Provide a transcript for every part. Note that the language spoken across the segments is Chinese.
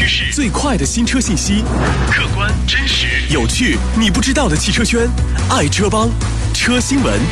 趋势， 最快的新车信息， 客观真实， 有趣你不知道的汽车圈，爱车帮，车新闻。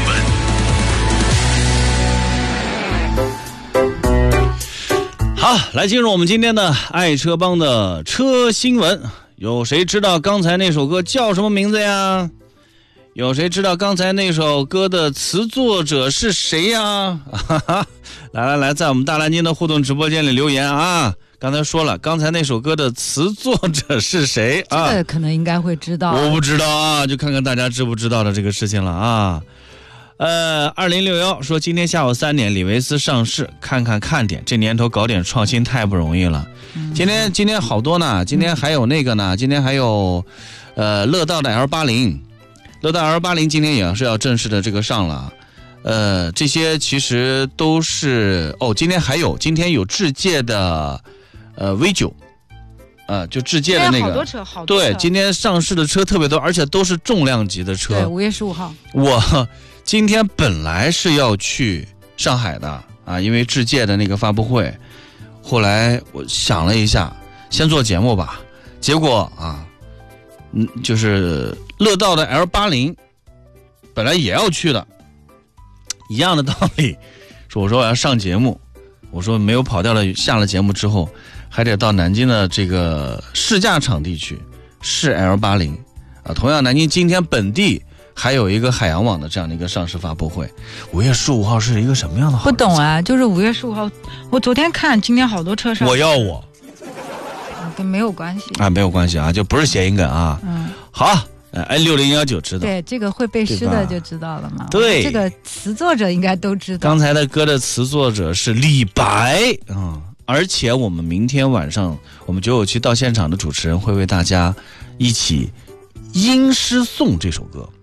好，来进入我们今天的爱车帮的车新闻。有谁知道刚才那首歌叫什么名字呀？有谁知道刚才那首歌的词作者是谁呀？来，在我们大蓝鲸的互动直播间里留言啊！刚才说了，刚才那首歌的词作者是谁啊？ 这个可能应该会知道。 我不知道啊，就看看大家知不知道的这个事情了啊。2061说今天下午3点李维斯上市，看点，这年头搞点创新太不容易了。今天好多呢，今天还有那个呢，今天还有乐道的 L80， 乐道 L80 今天也是要正式的这个上了。这些其实都是今天有智界的V9，就智界的那个好多车， 对，今天上市的车特别多，而且都是重量级的车。 对，5月15号。 我今天本来是要去上海的啊，因为智界的那个发布会，后来我想了一下，先做节目吧。结果啊，就是乐道的 L80， 本来也要去的，一样的道理。我说我要上节目，我说没有跑掉了，下了节目之后，还得到南京的这个试驾场地去试 L80 啊。同样，南京今天本地还有一个海洋网的这样的一个上市发布会。5月15号是一个什么样的好？ 不懂啊，就是5月15号，我昨天看今天好多车上。 我跟没有关系啊，没有关系啊，就不是谐音梗啊。好，6019知道。 对，这个会背诗的就知道了嘛。 对， 这个词作者应该都知道。 刚才的歌的词作者是李白啊，而且我们明天晚上我们997到现场的主持人会为大家一起吟诗颂这首歌。